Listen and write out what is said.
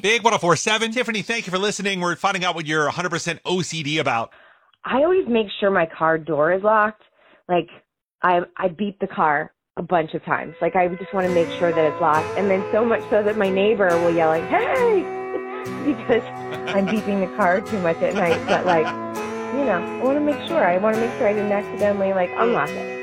Big 104.7. Tiffany, thank you for listening. We're finding out what you're 100% OCD about. I always make sure my car door is locked. Like, I beep the car a bunch of times. Like, I just want to make sure that it's locked. And then so much so that my neighbor will yell like, hey, because I'm beeping the car too much at night. But, like, I want to make sure. I didn't accidentally, unlock it.